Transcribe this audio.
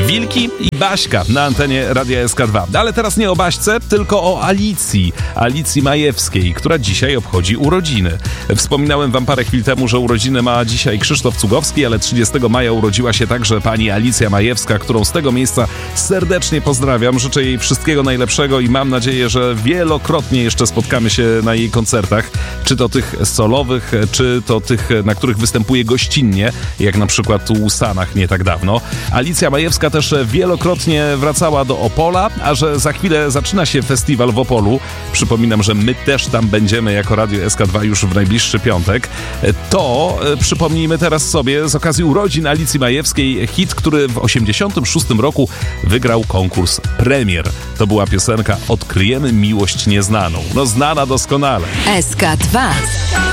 Wilki i Baśka na antenie Radia SK2. Ale teraz nie o Baśce, tylko o Alicji Majewskiej, która dzisiaj obchodzi urodziny. Wspominałem wam parę chwil temu, że urodziny ma dzisiaj Krzysztof Cugowski, ale 30 maja urodziła się także pani Alicja Majewska, którą z tego miejsca serdecznie pozdrawiam. Życzę jej wszystkiego najlepszego i mam nadzieję, że wielokrotnie jeszcze spotkamy się na jej koncertach, czy to tych solowych, czy to tych, na których występuje gościnnie, jak na przykład tu u Sanach nie tak dawno. Alicja Majewska też wielokrotnie wracała do Opola, a że za chwilę zaczyna się festiwal w Opolu, przypominam, że my też tam będziemy jako Radio SK2 już w najbliższy piątek, to przypomnijmy teraz sobie z okazji urodzin Alicji Majewskiej hit, który w 1986 roku wygrał konkurs Premier. To była piosenka Odkryjemy miłość nieznaną. No znana doskonale. SK2.